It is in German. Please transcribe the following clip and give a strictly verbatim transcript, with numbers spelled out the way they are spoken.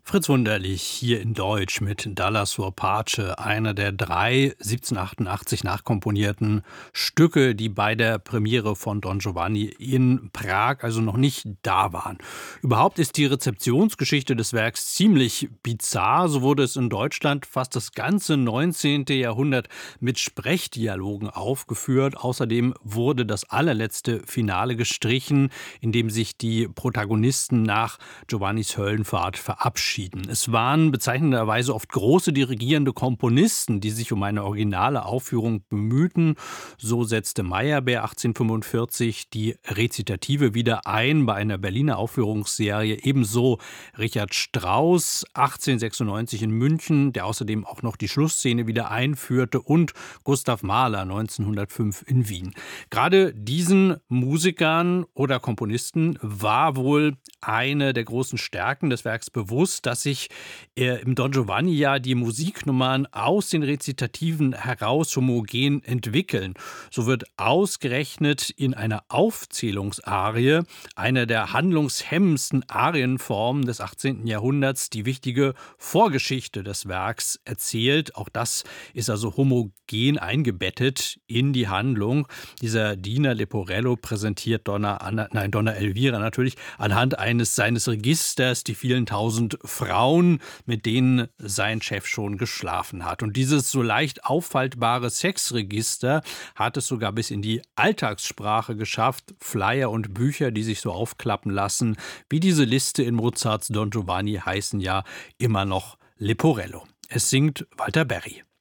Fritz Wunderlich hier in Deutsch mit Dalla suor pace, einer der drei siebzehnhundertachtundachtzig nachkomponierten Stücke, die bei der Premiere von Don Giovanni in Prag also noch nicht da waren. Überhaupt ist die Rezeptionsgeschichte des Werks ziemlich bizarr. So wurde es in Deutschland fast das ganze neunzehnte. Jahrhundert mit Sprechdialogen aufgeführt. Außerdem wurde das allerletzte Finale gestrichen, in dem sich die Protagonisten nach Giovannis Höllenfahrt verabschieden. Es waren bezeichnenderweise oft große dirigierende Komponisten, die sich um eine originale Aufführung bemühten. So setzte Meyerbeer achtzehnhundertfünfundvierzig die Rezitative wieder ein bei einer Berliner Aufführungsserie. Ebenso Richard Strauss achtzehnhundertsechsundneunzig in München, der außerdem auch noch die Schlussszene wieder einführte, und Gustav Mahler neunzehnhundertfünf in Wien. Gerade diesen Musikern oder Komponisten war wohl eine der großen Stärken des Werks bewusst, dass sich äh, im Don Giovanni ja die Musiknummern aus den Rezitativen heraus homogen entwickeln. So wird ausgerechnet in einer Aufzählungsarie, einer der handlungshemmendsten Arienformen des achtzehnten. Jahrhunderts, die wichtige Vorgeschichte des Werks erzählt. Auch das ist also homogen eingebettet in die Handlung. Dieser Diener Leporello präsentiert Donna, Anna, nein, Donna Elvira natürlich anhand eines seines Registers die vielen tausend Frauen, mit denen sein Chef schon geschlafen hat. Und dieses so leicht auffaltbare Sexregister hat es sogar bis in die Alltagssprache geschafft. Flyer und Bücher, die sich so aufklappen lassen, wie diese Liste in Mozarts Don Giovanni, heißen ja immer noch Leporello. Es singt Walter Berry.